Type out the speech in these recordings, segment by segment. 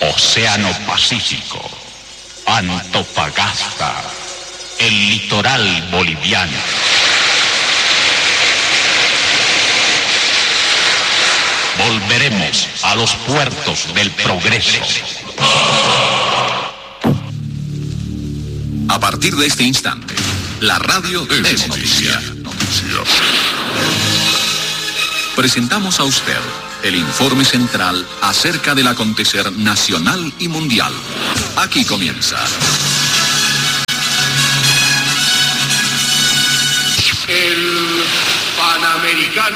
Océano Pacífico, Antofagasta, el litoral boliviano. Volveremos a los puertos del progreso. A partir de este instante, la radio es noticia. Presentamos a usted el informe central acerca del acontecer nacional y mundial. Aquí comienza. El Panamericano.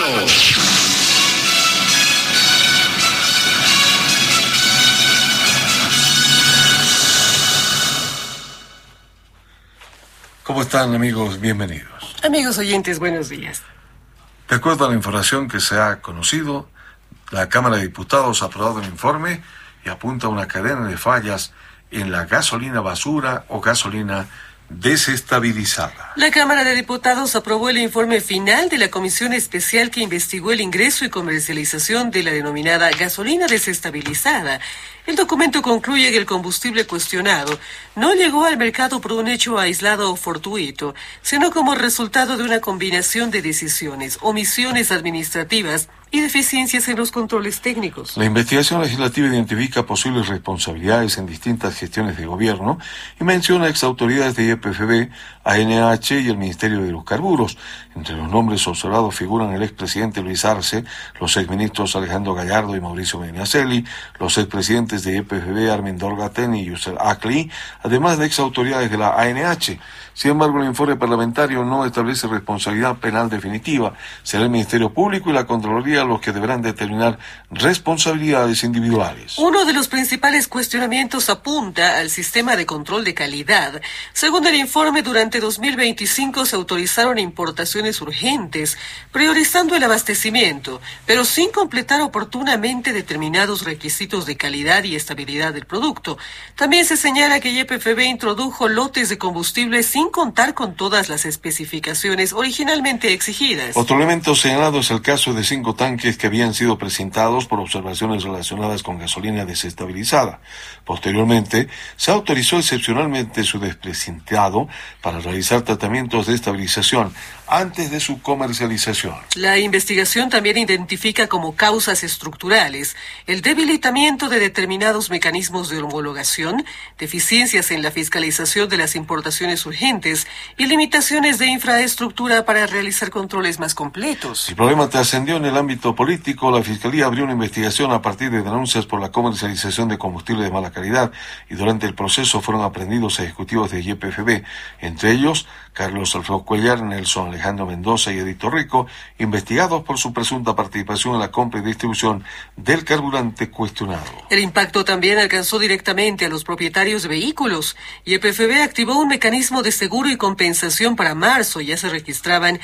¿Cómo están, amigos? Bienvenidos. Amigos oyentes, buenos días. De acuerdo a la información que se ha conocido, la Cámara de Diputados ha aprobado el informe y apunta a una cadena de fallas en la gasolina basura o gasolina desestabilizada. La Cámara de Diputados aprobó el informe final de la comisión especial que investigó el ingreso y comercialización de la denominada gasolina desestabilizada. El documento concluye que el combustible cuestionado no llegó al mercado por un hecho aislado o fortuito, sino como resultado de una combinación de decisiones, omisiones administrativas y deficiencias en los controles técnicos. La investigación legislativa identifica posibles responsabilidades en distintas gestiones de gobierno y menciona exautoridades de YPFB, ANH y el Ministerio de Hidrocarburos. Entre los nombres observados figuran el expresidente Luis Arce, los exministros Alejandro Gallardo y Mauricio Medinaceli, los expresidentes de YPFB Armindor Gatén y Yusel Akli, además de exautoridades de la ANH. Sin embargo, el informe parlamentario no establece responsabilidad penal definitiva. Será el Ministerio Público y la Contraloría los que deberán determinar responsabilidades individuales. Uno de los principales cuestionamientos apunta al sistema de control de calidad. Según el informe, durante 2025 se autorizaron importaciones urgentes, priorizando el abastecimiento, pero sin completar oportunamente determinados requisitos de calidad y estabilidad del producto. También se señala que YPFB introdujo lotes de combustible sin contar con todas las especificaciones originalmente exigidas. Otro elemento señalado es el caso de 5 tanques que habían sido presentados por observaciones relacionadas con gasolina desestabilizada. Posteriormente, se autorizó excepcionalmente su desprecintado para realizar tratamientos de estabilización antes de su comercialización. La investigación también identifica como causas estructurales el debilitamiento de determinados mecanismos de homologación, deficiencias en la fiscalización de las importaciones urgentes y limitaciones de infraestructura para realizar controles más completos. El problema trascendió en el ámbito político. La Fiscalía abrió una investigación a partir de denuncias por la comercialización de combustible de mala calidad y durante el proceso fueron aprehendidos ejecutivos de YPFB, entre ellos Carlos Alfredo Cuellar, Nelson Alejandro Mendoza y Edito Rico, investigados por su presunta participación en la compra y distribución del carburante cuestionado. El impacto también alcanzó directamente a los propietarios de vehículos. YPFB activó un mecanismo de seguro y compensación para marzo. Ya se registraban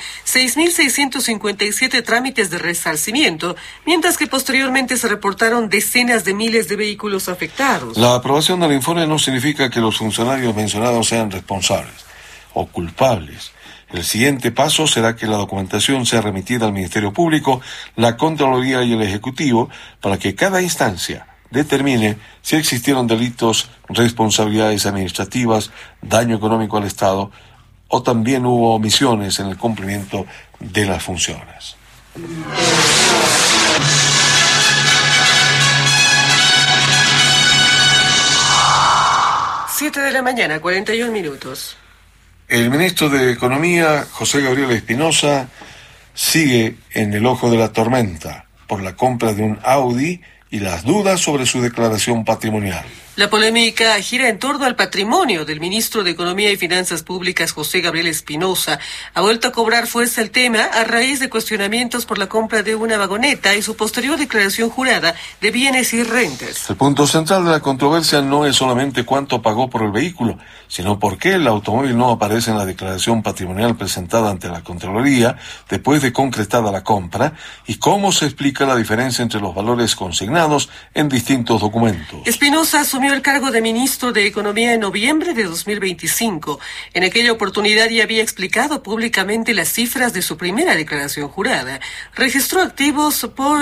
6.657 trámites de resarcimiento, mientras que posteriormente se reportaron decenas de miles de vehículos afectados. La aprobación del informe no significa que los funcionarios mencionados sean responsables o culpables. El siguiente paso será que la documentación sea remitida al Ministerio Público, la Contraloría y el Ejecutivo para que cada instancia determine si existieron delitos, responsabilidades administrativas, daño económico al Estado o también hubo omisiones en el cumplimiento de las funciones. 7 de la mañana, 41 minutos. El ministro de Economía, José Gabriel Espinosa, sigue en el ojo de la tormenta por la compra de un Audi y las dudas sobre su declaración patrimonial. La polémica gira en torno al patrimonio del ministro de Economía y Finanzas Públicas, José Gabriel Espinosa. Ha vuelto a cobrar fuerza el tema a raíz de cuestionamientos por la compra de una vagoneta y su posterior declaración jurada de bienes y rentas. El punto central de la controversia no es solamente cuánto pagó por el vehículo, sino por qué el automóvil no aparece en la declaración patrimonial presentada ante la Contraloría después de concretada la compra y cómo se explica la diferencia entre los valores consignados en distintos documentos. Espinosa asumió asumió el cargo de ministro de Economía en noviembre de 2025. En aquella oportunidad ya había explicado públicamente las cifras de su primera declaración jurada. Registró activos por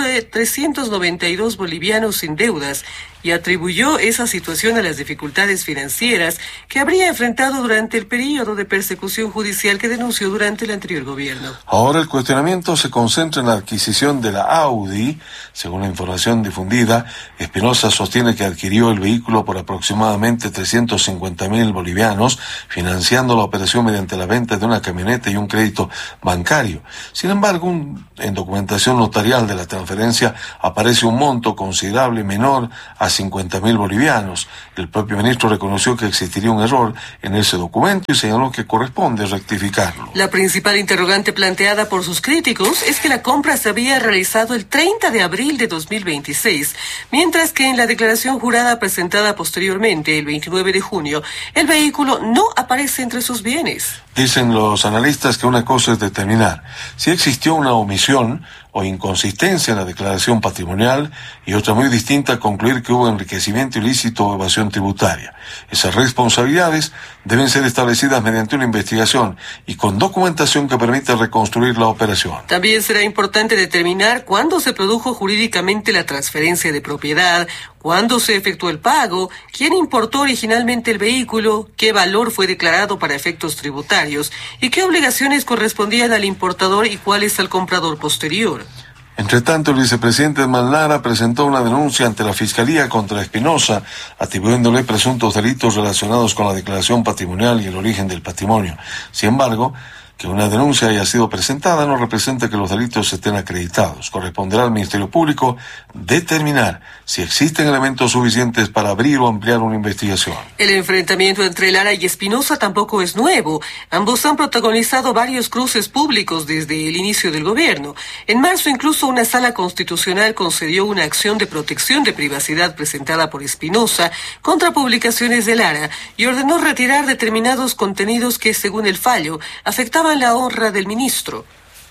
392 bolivianos sin deudas y atribuyó esa situación a las dificultades financieras que habría enfrentado durante el periodo de persecución judicial que denunció durante el anterior gobierno. Ahora el cuestionamiento se concentra en la adquisición de la Audi. Según la información difundida, Espinosa sostiene que adquirió el vehículo por aproximadamente 350.000 bolivianos, financiando la operación mediante la venta de una camioneta y un crédito bancario. Sin embargo, en documentación notarial de la transferencia aparece un monto considerable menor a 50.000 bolivianos. El propio ministro reconoció que existiría un error en ese documento y señaló que corresponde rectificarlo. La principal interrogante planteada por sus críticos es que la compra se había realizado el 30 de abril de 2026, mientras que en la declaración jurada presentada posteriormente, el 29 de junio, el vehículo no aparece entre sus bienes. Dicen los analistas que una cosa es determinar si existió una omisión o inconsistencia en la declaración patrimonial y otra muy distinta concluir que hubo enriquecimiento ilícito o evasión tributaria. Esas responsabilidades deben ser establecidas mediante una investigación y con documentación que permita reconstruir la operación. También será importante determinar cuándo se produjo jurídicamente la transferencia de propiedad, cuándo se efectuó el pago, quién importó originalmente el vehículo, qué valor fue declarado para efectos tributarios y qué obligaciones correspondían al importador y cuáles al comprador posterior. Entre tanto, el vicepresidente Manlara presentó una denuncia ante la Fiscalía contra Espinosa, atribuyéndole presuntos delitos relacionados con la declaración patrimonial y el origen del patrimonio. Sin embargo, que una denuncia haya sido presentada no representa que los delitos estén acreditados. Corresponderá al Ministerio Público determinar si existen elementos suficientes para abrir o ampliar una investigación. El enfrentamiento entre Lara y Espinosa tampoco es nuevo. Ambos han protagonizado varios cruces públicos desde el inicio del gobierno. En marzo, incluso una sala constitucional concedió una acción de protección de privacidad presentada por Espinosa contra publicaciones de Lara y ordenó retirar determinados contenidos que, según el fallo, afectaban la honra del ministro.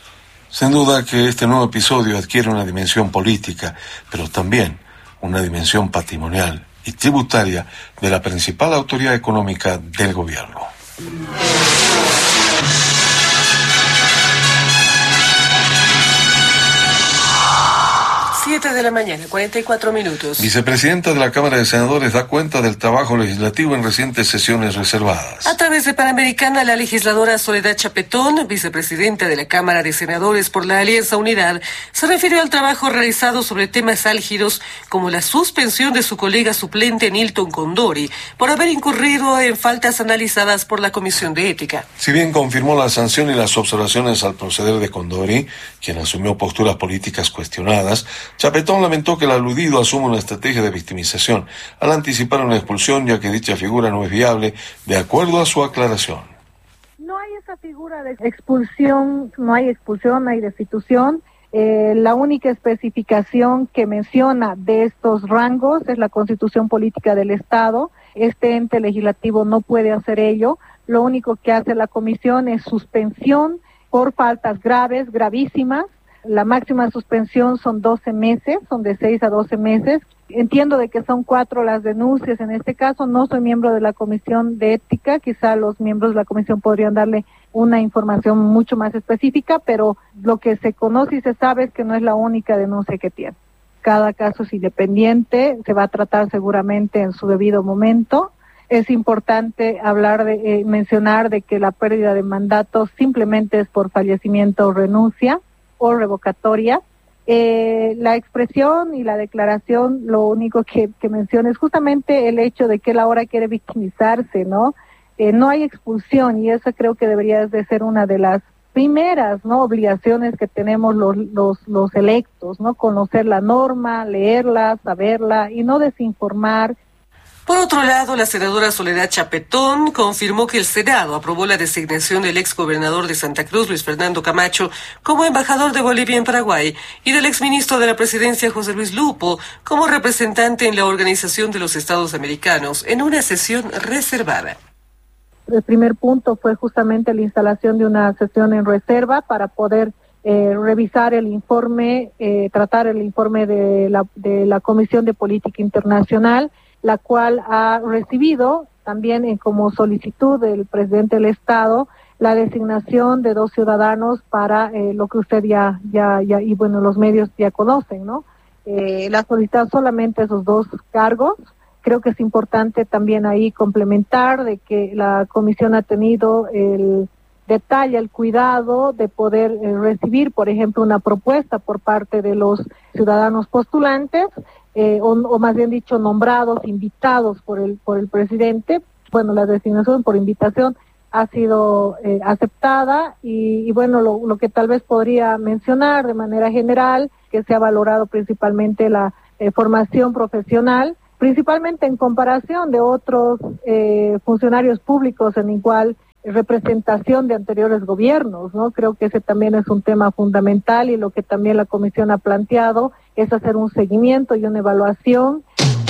Sin duda que este nuevo episodio adquiere una dimensión política, pero también una dimensión patrimonial y tributaria de la principal autoridad económica del gobierno. 7 de la mañana, 44 minutos. Vicepresidenta de la Cámara de Senadores da cuenta del trabajo legislativo en recientes sesiones reservadas. A través de Panamericana, la legisladora Soledad Chapetón, vicepresidenta de la Cámara de Senadores por la Alianza Unidad, se refirió al trabajo realizado sobre temas álgidos como la suspensión de su colega suplente Nilton Condori por haber incurrido en faltas analizadas por la Comisión de Ética. Si bien confirmó la sanción y las observaciones al proceder de Condori, quien asumió posturas políticas cuestionadas, Chapetón lamentó que el aludido asume una estrategia de victimización al anticipar una expulsión, ya que dicha figura no es viable, de acuerdo a su aclaración. No hay esa figura de expulsión, no hay destitución. La única especificación que menciona de estos rangos es la Constitución Política del Estado. Este ente legislativo no puede hacer ello. Lo único que hace la comisión es suspensión por faltas graves, gravísimas. La máxima suspensión son 12 meses, son de 6 a 12 meses. Entiendo de que son 4 las denuncias en este caso. No soy miembro de la Comisión de Ética, quizá los miembros de la comisión podrían darle una información mucho más específica, pero lo que se conoce y se sabe es que no es la única denuncia que tiene. Cada caso es independiente, se va a tratar seguramente en su debido momento. Es importante mencionar de que la pérdida de mandato simplemente es por fallecimiento o renuncia o revocatoria. La expresión y la declaración, lo único que menciona es justamente el hecho de que él ahora quiere victimizarse, ¿no? No hay expulsión y esa creo que debería de ser una de las primeras, ¿no?, obligaciones que tenemos los electos, ¿no? Conocer la norma, leerla, saberla y no desinformar. Por otro lado, la senadora Soledad Chapetón confirmó que el Senado aprobó la designación del exgobernador de Santa Cruz, Luis Fernando Camacho, como embajador de Bolivia en Paraguay y del exministro de la Presidencia, José Luis Lupo, como representante en la Organización de los Estados Americanos, en una sesión reservada. El primer punto fue justamente la instalación de una sesión en reserva para poder revisar el informe, tratar el informe de la Comisión de Política Internacional. la cual ha recibido también como solicitud del presidente del Estado la designación de 2 ciudadanos para lo que usted ya y bueno, los medios ya conocen, ¿no? La solicitud solamente esos 2 cargos. Creo que es importante también ahí complementar de que la comisión ha tenido el detalle, el cuidado de poder recibir, por ejemplo, una propuesta por parte de los ciudadanos postulantes, o más bien dicho, nombrados, invitados por el presidente. Bueno, la designación por invitación ha sido aceptada y bueno, lo que tal vez podría mencionar de manera general, que se ha valorado principalmente la formación profesional, principalmente en comparación de otros funcionarios públicos en igual representación de anteriores gobiernos, ¿no? Creo que ese también es un tema fundamental y lo que también la comisión ha planteado es hacer un seguimiento y una evaluación.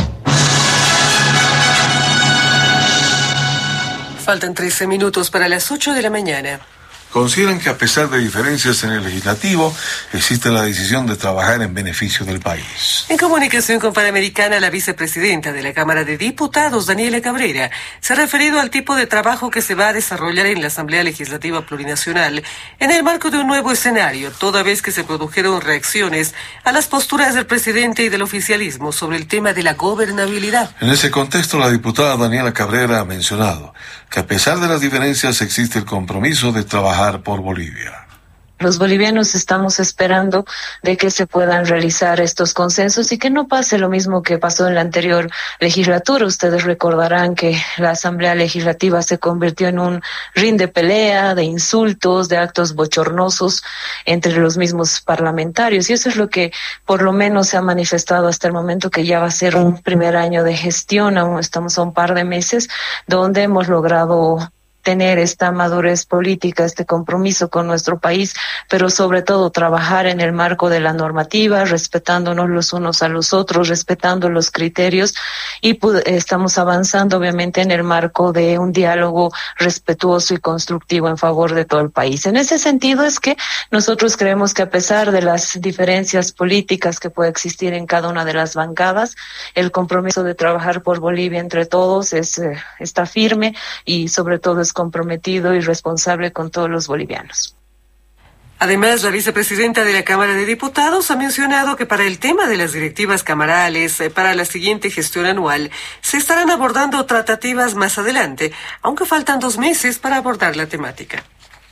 Faltan 13 minutos para las 8 de la mañana. Consideran que a pesar de diferencias en el legislativo, existe la decisión de trabajar en beneficio del país. En comunicación con Panamericana, la vicepresidenta de la Cámara de Diputados, Daniela Cabrera, se ha referido al tipo de trabajo que se va a desarrollar en la Asamblea Legislativa Plurinacional en el marco de un nuevo escenario, toda vez que se produjeron reacciones a las posturas del presidente y del oficialismo sobre el tema de la gobernabilidad. En ese contexto, la diputada Daniela Cabrera ha mencionado que a pesar de las diferencias existe el compromiso de trabajar por Bolivia. Los bolivianos estamos esperando de que se puedan realizar estos consensos y que no pase lo mismo que pasó en la anterior legislatura. Ustedes recordarán que la Asamblea Legislativa se convirtió en un ring de pelea, de insultos, de actos bochornosos entre los mismos parlamentarios. Y eso es lo que por lo menos se ha manifestado hasta el momento, que ya va a ser un primer año de gestión. Aún estamos a un par de meses donde hemos logrado tener esta madurez política, este compromiso con nuestro país, pero sobre todo trabajar en el marco de la normativa, respetándonos los unos a los otros, respetando los criterios, y estamos avanzando obviamente en el marco de un diálogo respetuoso y constructivo en favor de todo el país. En ese sentido es que nosotros creemos que a pesar de las diferencias políticas que puede existir en cada una de las bancadas, el compromiso de trabajar por Bolivia entre todos está firme y sobre todo es comprometido y responsable con todos los bolivianos. Además, la vicepresidenta de la Cámara de Diputados ha mencionado que para el tema de las directivas camarales para la siguiente gestión anual se estarán abordando tratativas más adelante, aunque faltan 2 meses para abordar la temática.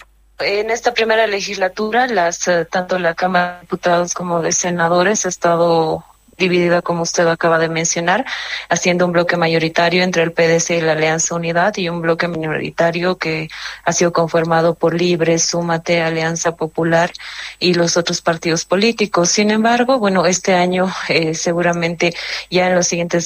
En esta primera legislatura, tanto la Cámara de Diputados como de senadores ha estado dividida, como usted acaba de mencionar, haciendo un bloque mayoritario entre el PDC y la Alianza Unidad, y un bloque minoritario que ha sido conformado por Libre, Súmate, Alianza Popular y los otros partidos políticos. Sin embargo, bueno, este año seguramente ya en los siguientes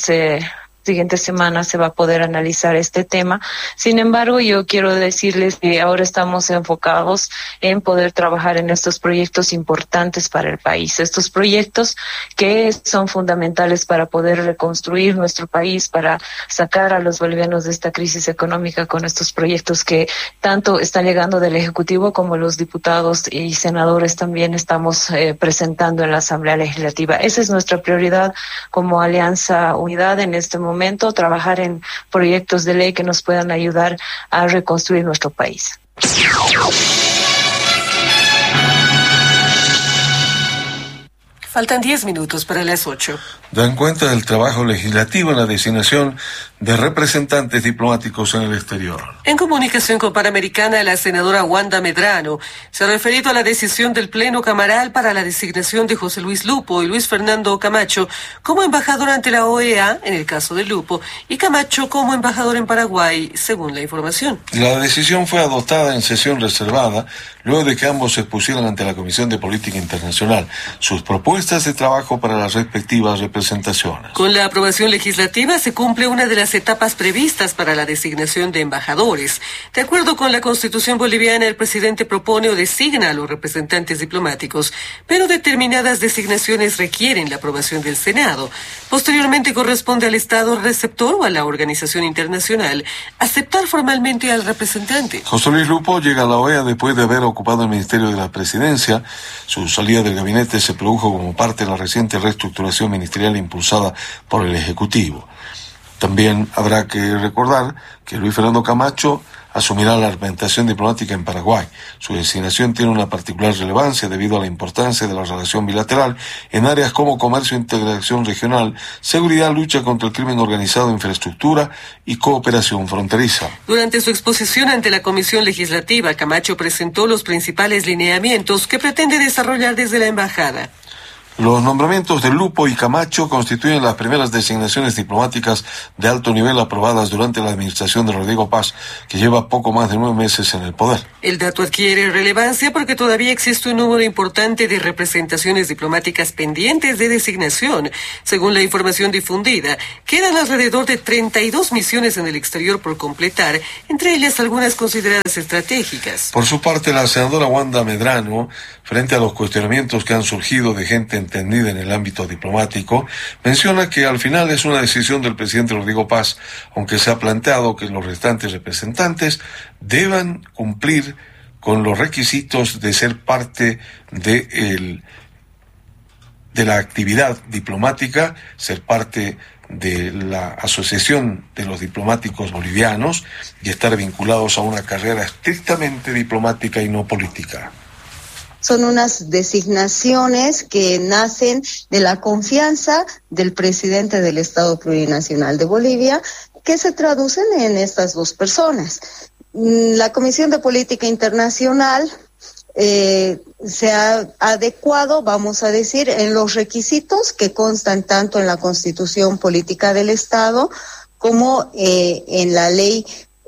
semanas se va a poder analizar este tema. Sin embargo, yo quiero decirles que ahora estamos enfocados en poder trabajar en estos proyectos importantes para el país, estos proyectos que son fundamentales para poder reconstruir nuestro país, para sacar a los bolivianos de esta crisis económica, con estos proyectos que tanto están llegando del Ejecutivo como los diputados y senadores también estamos presentando en la Asamblea Legislativa. Esa es nuestra prioridad como Alianza Unidad en este momento, trabajar en proyectos de ley que nos puedan ayudar a reconstruir nuestro país. Faltan 10 minutos para las 8. Dan cuenta del trabajo legislativo en la designación de representantes diplomáticos en el exterior. En comunicación con Panamericana, la senadora Wanda Medrano se ha referido a la decisión del Pleno Camaral para la designación de José Luis Lupo y Luis Fernando Camacho como embajador ante la OEA, en el caso de Lupo, y Camacho como embajador en Paraguay, según la información. La decisión fue adoptada en sesión reservada, luego de que ambos se expusieran ante la Comisión de Política Internacional sus propuestas de trabajo para las respectivas representaciones. Con la aprobación legislativa se cumple una de las etapas previstas para la designación de embajadores. De acuerdo con la Constitución boliviana, el presidente propone o designa a los representantes diplomáticos, pero determinadas designaciones requieren la aprobación del Senado. Posteriormente corresponde al Estado receptor o a la organización internacional aceptar formalmente al representante. José Luis Lupo llega a la OEA después de haber ocupado el Ministerio de la Presidencia. Su salida del gabinete se produjo como parte de la reciente reestructuración ministerial impulsada por el Ejecutivo. También habrá que recordar que Luis Fernando Camacho asumirá la representación diplomática en Paraguay. Su designación tiene una particular relevancia debido a la importancia de la relación bilateral en áreas como comercio, integración regional, seguridad, lucha contra el crimen organizado, infraestructura y cooperación fronteriza. Durante su exposición ante la Comisión Legislativa, Camacho presentó los principales lineamientos que pretende desarrollar desde la embajada. Los nombramientos de Lupo y Camacho constituyen las primeras designaciones diplomáticas de alto nivel aprobadas durante la administración de Rodrigo Paz, que lleva poco más de 9 meses en el poder. El dato adquiere relevancia porque todavía existe un número importante de representaciones diplomáticas pendientes de designación. Según la información difundida, quedan alrededor de 32 misiones en el exterior por completar, entre ellas algunas consideradas estratégicas. Por su parte, la senadora Wanda Medrano, frente a los cuestionamientos que han surgido de gente entendida en el ámbito diplomático, menciona que al final es una decisión del presidente Rodrigo Paz, aunque se ha planteado que los restantes representantes deban cumplir con los requisitos de ser parte de la actividad diplomática, ser parte de la Asociación de los Diplomáticos Bolivianos y estar vinculados a una carrera estrictamente diplomática y no política. Son unas designaciones que nacen de la confianza del presidente del Estado Plurinacional de Bolivia, que se traducen en estas dos personas. La Comisión de Política Internacional se ha adecuado, vamos a decir, en los requisitos que constan tanto en la Constitución Política del Estado como en la Ley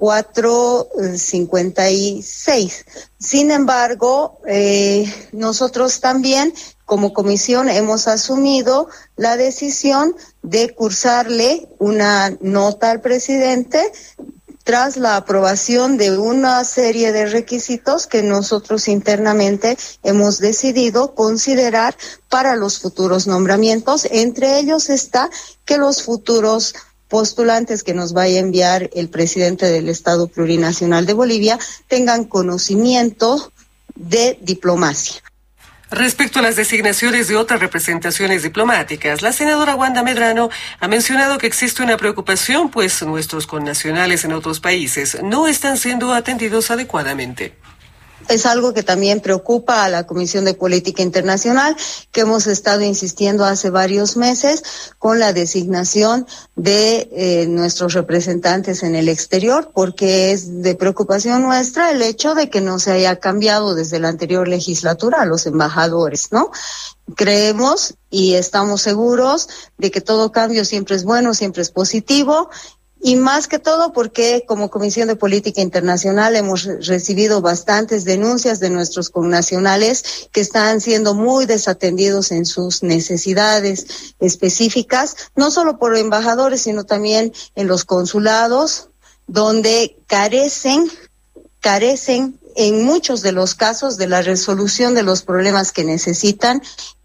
456. Sin embargo, nosotros también como comisión hemos asumido la decisión de cursarle una nota al presidente tras la aprobación de una serie de requisitos que nosotros internamente hemos decidido considerar para los futuros nombramientos. Entre ellos está que los futuros postulantes que nos vaya a enviar el presidente del Estado Plurinacional de Bolivia tengan conocimiento de diplomacia. Respecto a las designaciones de otras representaciones diplomáticas, la senadora Wanda Medrano ha mencionado que existe una preocupación, pues nuestros connacionales en otros países no están siendo atendidos adecuadamente. Es algo que también preocupa a la Comisión de Política Internacional, que hemos estado insistiendo hace varios meses con la designación de nuestros representantes en el exterior, porque es de preocupación nuestra el hecho de que no se haya cambiado desde la anterior legislatura a los embajadores, ¿no? Creemos y estamos seguros de que todo cambio siempre es bueno, siempre es positivo. Y más que todo porque como Comisión de Política Internacional hemos recibido bastantes denuncias de nuestros connacionales que están siendo muy desatendidos en sus necesidades específicas, no solo por embajadores, sino también en los consulados, donde carecen en muchos de los casos de la resolución de los problemas que necesitan.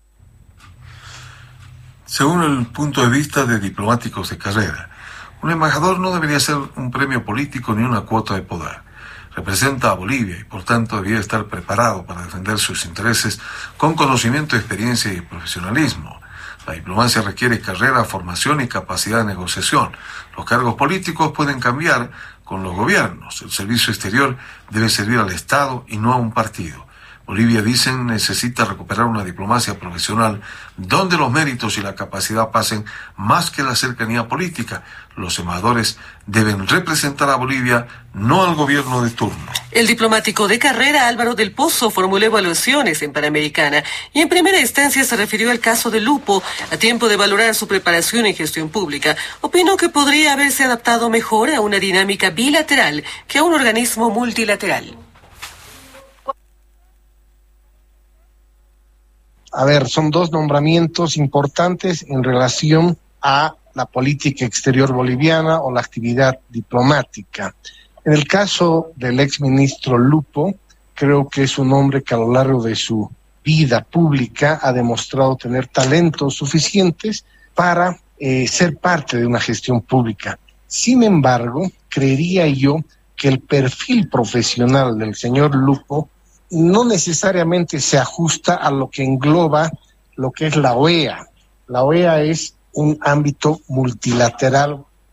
Según el punto de vista de diplomáticos de carrera, un embajador no debería ser un premio político ni una cuota de poder. Representa a Bolivia y por tanto debería estar preparado para defender sus intereses con conocimiento, experiencia y profesionalismo. La diplomacia requiere carrera, formación y capacidad de negociación. Los cargos políticos pueden cambiar con los gobiernos. El servicio exterior debe servir al Estado y no a un partido. Bolivia, dicen, necesita recuperar una diplomacia profesional donde los méritos y la capacidad pasen más que la cercanía política. Los embajadores deben representar a Bolivia, no al gobierno de turno. El diplomático de carrera Álvaro del Pozo formuló evaluaciones en Panamericana y en primera instancia se refirió al caso de Lupo. A tiempo de valorar su preparación en gestión pública, opinó que podría haberse adaptado mejor a una dinámica bilateral que a un organismo multilateral. A ver, son dos nombramientos importantes en relación a la política exterior boliviana o la actividad diplomática. En el caso del exministro Lupo, creo que es un hombre que a lo largo de su vida pública ha demostrado tener talentos suficientes para ser parte de una gestión pública. Sin embargo, creería yo que el perfil profesional del señor Lupo no necesariamente se ajusta a lo que engloba lo que es la OEA. La OEA es un ámbito multilateral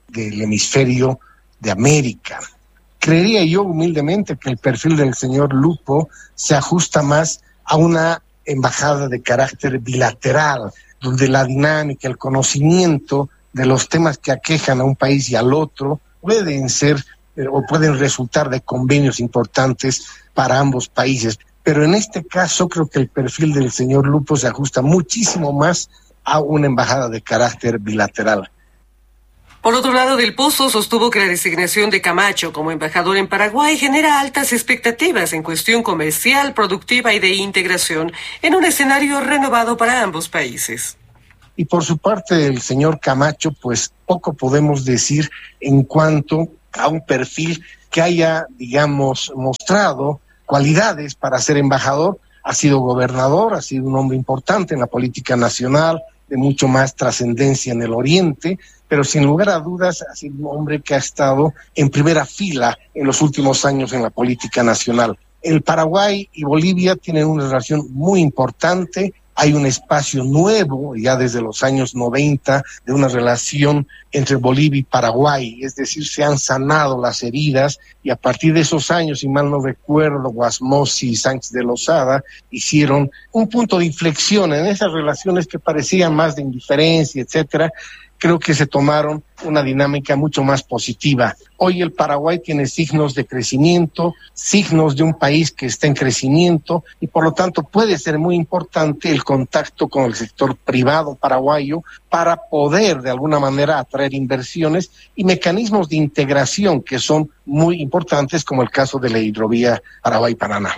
del hemisferio de América. Creería yo humildemente que el perfil del señor Lupo se ajusta más a una embajada de carácter bilateral, donde la dinámica, el conocimiento de los temas que aquejan a un país y al otro pueden ser o pueden resultar de convenios importantes para ambos países. Pero en este caso creo que el perfil del señor Lupo se ajusta muchísimo más a una embajada de carácter bilateral. Por otro lado, Del Pozo sostuvo que la designación de Camacho como embajador en Paraguay genera altas expectativas en cuestión comercial, productiva y de integración en un escenario renovado para ambos países. Y por su parte, el señor Camacho, pues poco podemos decir en cuanto a un perfil que haya, digamos, mostrado cualidades para ser embajador. Ha sido gobernador, ha sido un hombre importante en la política nacional, de mucho más trascendencia en el Oriente, pero sin lugar a dudas ha sido un hombre que ha estado en primera fila en los últimos años en la política nacional. El Paraguay y Bolivia tienen una relación muy importante. Hay un espacio nuevo, ya desde los años 90, de una relación entre Bolivia y Paraguay, es decir, se han sanado las heridas y a partir de esos años, si mal no recuerdo, Guasmosi y Sánchez de Lozada hicieron un punto de inflexión en esas relaciones que parecían más de indiferencia, etcétera. Creo que se tomaron una dinámica mucho más positiva. Hoy el Paraguay tiene signos de crecimiento, signos de un país que está en crecimiento y por lo tanto puede ser muy importante el contacto con el sector privado paraguayo para poder de alguna manera atraer inversiones y mecanismos de integración que son muy importantes, como el caso de la hidrovía Paraguay-Paraná.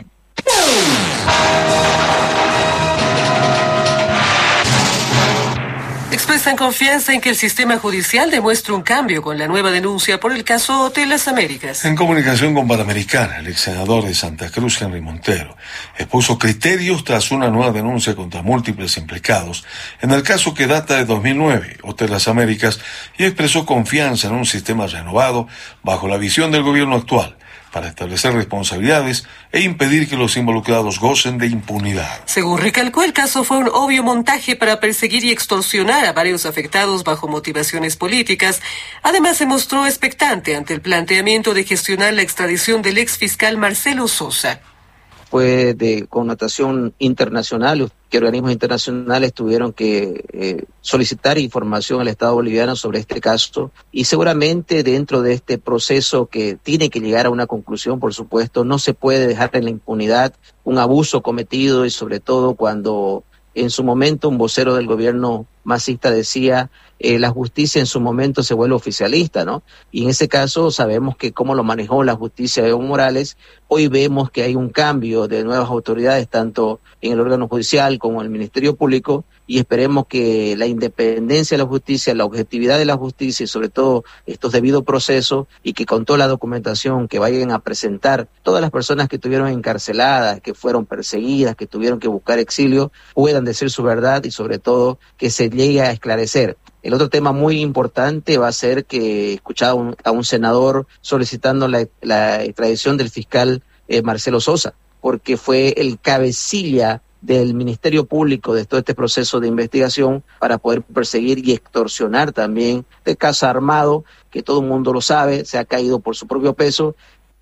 Expresan confianza en que el sistema judicial demuestre un cambio con la nueva denuncia por el caso Hotel Las Américas. En comunicación con Panamericana, el ex senador de Santa Cruz, Henry Montero, expuso criterios tras una nueva denuncia contra múltiples implicados en el caso que data de 2009, Hotel Las Américas, y expresó confianza en un sistema renovado bajo la visión del gobierno actual, para establecer responsabilidades e impedir que los involucrados gocen de impunidad. Según recalcó, el caso fue un obvio montaje para perseguir y extorsionar a varios afectados bajo motivaciones políticas. Además, se mostró expectante ante el planteamiento de gestionar la extradición del ex fiscal Marcelo Sosa. Fue de connotación internacional, que organismos internacionales tuvieron que solicitar información al Estado boliviano sobre este caso y seguramente dentro de este proceso que tiene que llegar a una conclusión, por supuesto, no se puede dejar en la impunidad un abuso cometido y sobre todo cuando en su momento un vocero del gobierno masista decía la justicia en su momento se vuelve oficialista, ¿no? Y en ese caso sabemos que cómo lo manejó la justicia de Evo Morales, hoy vemos que hay un cambio de nuevas autoridades, tanto en el órgano judicial como en el Ministerio Público, y esperemos que la independencia de la justicia, la objetividad de la justicia y sobre todo estos debidos procesos y que con toda la documentación que vayan a presentar todas las personas que estuvieron encarceladas, que fueron perseguidas, que tuvieron que buscar exilio, puedan decir su verdad y sobre todo que se llegue a esclarecer. El otro tema muy importante va a ser que escuchaba a un senador solicitando la extradición del fiscal Marcelo Sosa, porque fue el cabecilla del Ministerio Público de todo este proceso de investigación para poder perseguir y extorsionar también de caso armado, que todo el mundo lo sabe, se ha caído por su propio peso.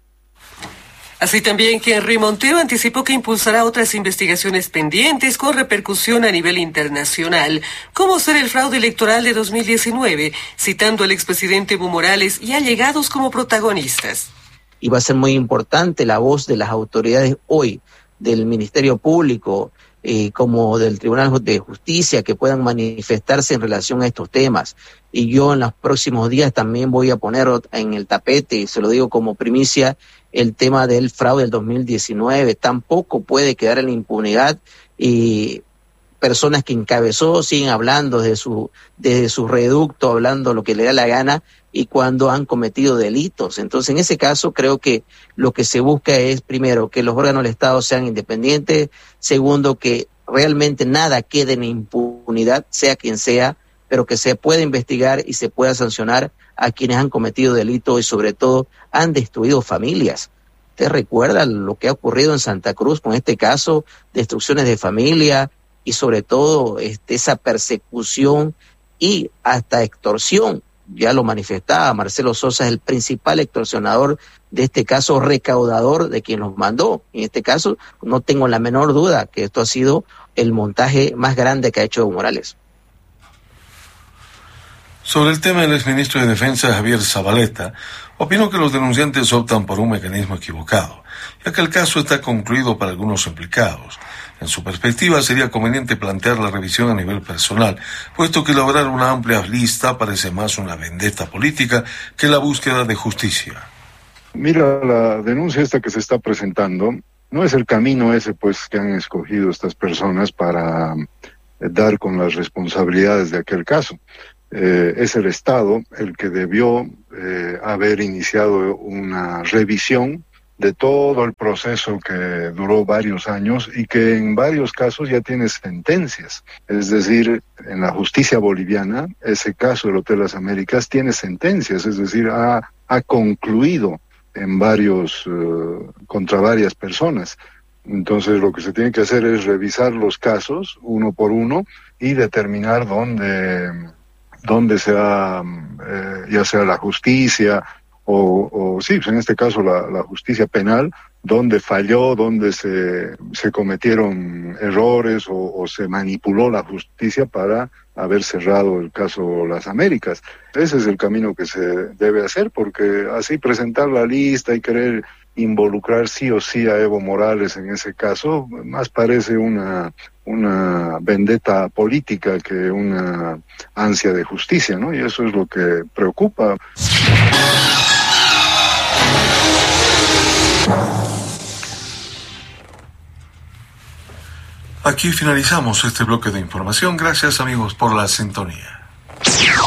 Así también que Henry Montero anticipó que impulsará otras investigaciones pendientes con repercusión a nivel internacional, como ser el fraude electoral de 2019, citando al expresidente Evo Morales y allegados como protagonistas. Y va a ser muy importante la voz de las autoridades hoy, del Ministerio Público, como del Tribunal de Justicia, que puedan manifestarse en relación a estos temas. Y yo en los próximos días también voy a poner en el tapete, y se lo digo como primicia, el tema del fraude del 2019. Tampoco puede quedar en la impunidad y personas que encabezó siguen hablando desde su reducto, hablando lo que le da la gana y cuando han cometido delitos. Entonces, en ese caso, creo que lo que se busca es, primero, que los órganos del Estado sean independientes, segundo, que realmente nada quede en impunidad, sea quien sea, pero que se pueda investigar y se pueda sancionar a quienes han cometido delitos y sobre todo han destruido familias. ¿Usted recuerda lo que ha ocurrido en Santa Cruz con este caso? Destrucciones de familia y sobre todo esa persecución y hasta extorsión ya lo manifestaba, Marcelo Sosa es el principal extorsionador de este caso, recaudador de quien los mandó. En este caso, no tengo la menor duda que esto ha sido el montaje más grande que ha hecho Evo Morales. Sobre el tema, el exministro de Defensa, Javier Zabaleta, opinó que los denunciantes optan por un mecanismo equivocado, ya que el caso está concluido para algunos implicados. En su perspectiva, sería conveniente plantear la revisión a nivel personal, puesto que lograr una amplia lista parece más una vendetta política que la búsqueda de justicia. Mira, la denuncia esta que se está presentando no es el camino ese pues que han escogido estas personas para dar con las responsabilidades de aquel caso. Es el Estado el que debió haber iniciado una revisión de todo el proceso que duró varios años y que en varios casos ya tiene sentencias. Es decir, en la justicia boliviana, ese caso del Hotel Las Américas tiene sentencias, es decir, ha concluido en contra varias personas. Entonces lo que se tiene que hacer es revisar los casos uno por uno y determinar dónde sea, ya sea la justicia o sí, en este caso la justicia penal, dónde falló, dónde se cometieron errores o se manipuló la justicia para haber cerrado el caso Las Américas. Ese es el camino que se debe hacer, porque así presentar la lista y querer involucrar sí o sí a Evo Morales en ese caso, más parece una vendetta política que una ansia de justicia, ¿no? Y eso es lo que preocupa. Aquí finalizamos este bloque de información. Gracias, amigos, por la sintonía.